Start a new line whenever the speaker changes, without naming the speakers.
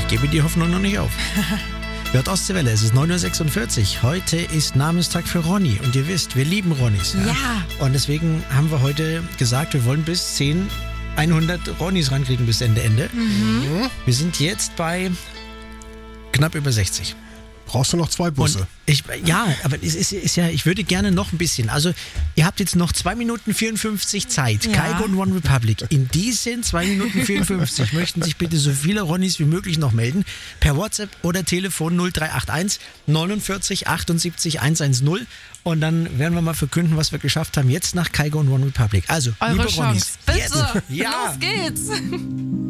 ich gebe die Hoffnung noch nicht auf. Hört Ostseewelle, es ist 9.46 Uhr. Heute ist Namenstag für Ronny. Und ihr wisst, wir lieben Ronnys.
Ja.
Und deswegen haben wir heute gesagt, wir wollen bis 100 Ronnys rankriegen bis Ende. Wir sind jetzt bei knapp über 60.
Brauchst du noch 2 Busse?
Und aber es ist ja, ich würde gerne noch ein bisschen. Also, ihr habt jetzt noch 2 Minuten 54 Zeit.
Ja.
Kaigo und One Republic. In diesen 2 Minuten 54 möchten sich bitte so viele Ronnys wie möglich noch melden. Per WhatsApp oder Telefon 0381 49 78 110. Und dann werden wir mal verkünden, was wir geschafft haben. Jetzt nach Kaigo und One Republic. Also,
Eure
liebe
Chance.
Ronnys.
Bitte.
Jetzt. Ja.
Los geht's.